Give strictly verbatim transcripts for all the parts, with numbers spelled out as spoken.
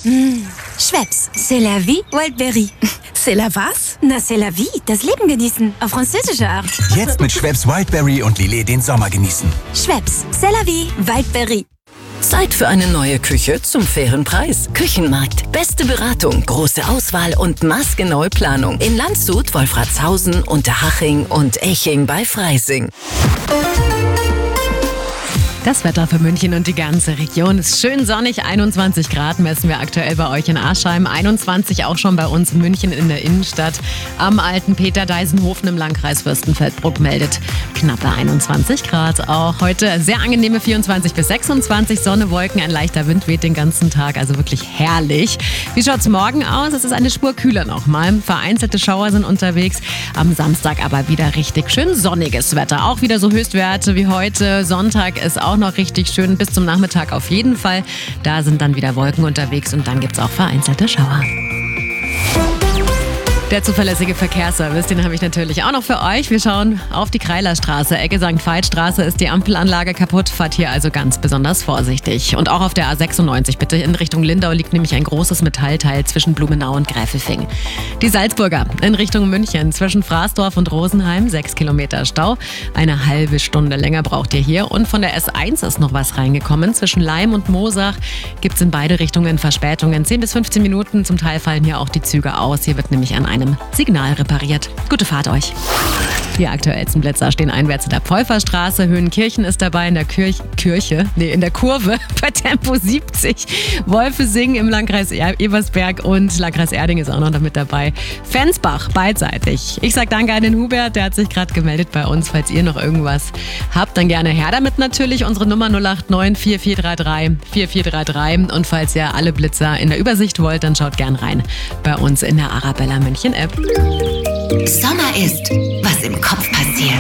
Schweppes, c'est la vie, Wildberry. C'est la was? Na, c'est la vie, das Leben genießen. Auf französische Art. Jetzt mit Schweppes Wildberry und Lillet den Sommer genießen. Schweppes, c'est la vie, Wildberry. Zeit für eine neue Küche zum fairen Preis. Küchenmarkt. Beste Beratung, große Auswahl und maßgenaue Planung. In Landshut, Wolfratshausen, Unterhaching und Eching bei Freising. Das Wetter für München und die ganze Region ist schön sonnig. einundzwanzig Grad messen wir aktuell bei euch in Aschheim. einundzwanzig auch schon bei uns in München in der Innenstadt. Am alten Peter-Deisenhofen im Landkreis Fürstenfeldbruck meldet knappe einundzwanzig Grad. Auch heute sehr angenehme vierundzwanzig bis sechsundzwanzig. Sonne, Wolken, ein leichter Wind weht den ganzen Tag. Also wirklich herrlich. Wie schaut's morgen aus? Es ist eine Spur kühler nochmal. Vereinzelte Schauer sind unterwegs. Am Samstag aber wieder richtig schön sonniges Wetter. Auch wieder so Höchstwerte wie heute. Sonntag ist auch noch richtig schön bis zum Nachmittag auf jeden Fall. Da sind dann wieder Wolken unterwegs und dann gibt es auch vereinzelte Schauer. Der zuverlässige Verkehrsservice, den habe ich natürlich auch noch für euch. Wir schauen auf die Kreilerstraße. Ecke Sankt Veitstraße ist die Ampelanlage kaputt. Fahrt hier also ganz besonders vorsichtig. Und auch auf der A sechsundneunzig bitte in Richtung Lindau liegt nämlich ein großes Metallteil zwischen Blumenau und Gräfelfing. Die Salzburger in Richtung München zwischen Fraßdorf und Rosenheim. Sechs Kilometer Stau. Eine halbe Stunde länger braucht ihr hier. Und von der S eins ist noch was reingekommen. Zwischen Laim und Moosach gibt es in beide Richtungen Verspätungen. zehn bis fünfzehn Minuten. Zum Teil fallen hier auch die Züge aus. Hier wird nämlich an einem Signal repariert. Gute Fahrt euch. Die aktuellsten Blitzer stehen einwärts in der Pfeuferstraße. Höhenkirchen ist dabei in der Kirch- Kirche, nee, in der Kurve bei Tempo siebzig. Wolfesing im Landkreis er- Ebersberg und Landkreis Erding ist auch noch mit dabei. Fensbach beidseitig. Ich sag danke an den Hubert, der hat sich gerade gemeldet bei uns. Falls ihr noch irgendwas habt, dann gerne her damit natürlich. Unsere Nummer null acht neun vier vier drei drei vier vier drei drei. Und falls ihr alle Blitzer in der Übersicht wollt, dann schaut gern rein bei uns in der Arabella München App. Sommer ist, was im Kopf passiert.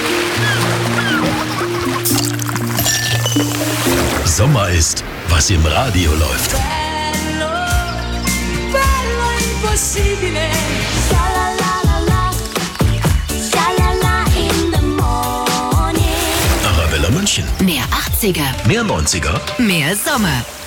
Sommer ist, was im Radio läuft. Bello, bello impossibile. Sha-la-la-la-la, sha-la-la in the morning. Arabella München. Mehr achtziger, Mehr neunziger. mehr Sommer.